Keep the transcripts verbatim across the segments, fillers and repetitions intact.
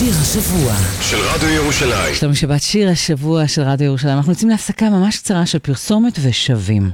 שיר השבוע של רדיו ירושלים. שלום שבת, שיר השבוע של רדיו ירושלים. אנחנו יוצאים להפסקה ממש קצרה של פרסומת ושווים.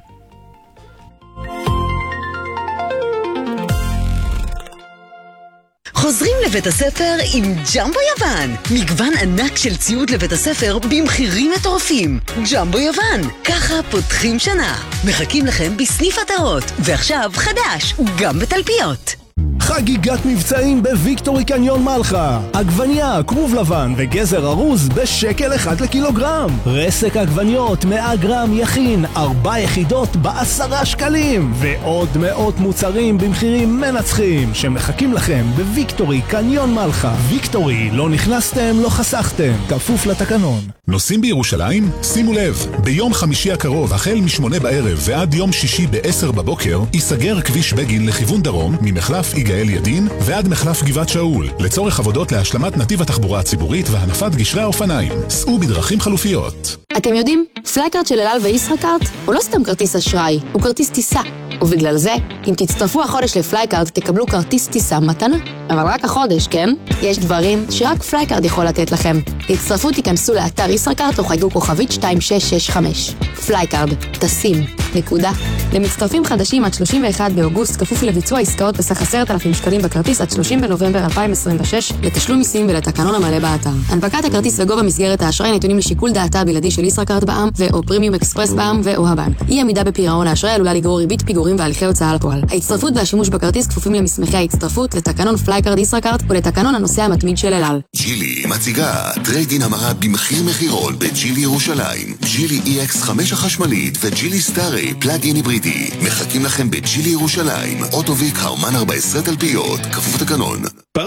חוזרים לבית הספר עם ג'מבו יוון. מגוון ענק של ציוד לבית הספר במחירים מטורפים. ג'מבו יוון, ככה פותחים שנה. מחכים לכם בסניף עטרות, ועכשיו חדש, גם בתלפיות. חגיגת מבצעים בוויקטורי קניון מלחה. עגבניה, כרוב לבן וגזר ארוז בשקל אחד לקילוגרם. רסק עגבניות מאה גרם יכין, ארבע יחידות בעשרה שקלים. ועוד מאות מוצרים במחירים מנצחים שמחכים לכם בוויקטורי קניון מלחה. ויקטורי, לא נכנסתם, לא חסכתם. כפוף לתקנון. נוסעים בירושלים? שימו לב, ביום חמישי הקרוב החל משמונה בערב ועד יום שישי בעשר בבוקר ייסגר כביש בגין לכיוון דרום ממחלף יגאל ידין ועד מחלף גבעת שאול לצורך עבודות להשלמת נתיב התחבורה הציבורית והנפת גשרי האופניים. סעו בדרכים חלופיות. אתם יודעים, פלייקארט של אל על וישראכרט הוא לא סתם כרטיס אשראי, הוא כרטיס טיסה. ובגלל זה, אם תצטרפו החודש לפלייקארט תקבלו כרטיס טיסה מתנה. אבל רק החודש, כן? יש דברים שרק פלייקארט יכול לתת לכם. תצטרפו, תיכנסו לאתר ישראכרט או חייגו כוכבית שתיים שש שש חמש. פלייקארט, טסים, נקודה. למצטרפים חדשים עד שלושים ואחד באוגוסט כפוף לביצוע עסקאות בסך עשרת אלפים שקלים בכרטיס עד שלושים בנובמבר אלפיים עשרים ושש לתשלום מיסים ולתקנון המלא באתר. הנפקת הכרטיס וגובה מסגרת האשראי נתונים לשיקול דעתה הבלעדי של ישראכרט בע"מ ו/או פרימיום אקספרס בע"מ ו/או הבנק. אי עמידה בפירעון האשראי עלולה לגרור ריבית פיגורים והליכי הוצאה לפועל. ההצטרפות והשימוש בכרטיס כפופים למסמכי ההצטרפות, לתקנון פלייקארט ישראכרט ולתקנון הנוסע המתמיד של אל על. ג'ילי מציגה טרייד-אין המרה במחיר מחירון בג'ילי ירושלים. ג'ילי אי אקס חמש החשמלית וג'ילי סטארי פלאג-אין היברידי מחכים לכם בג'ילי ירושלים. אוטוביק הרמן ארבע עשרה תלפיות, כפוף לתקנון.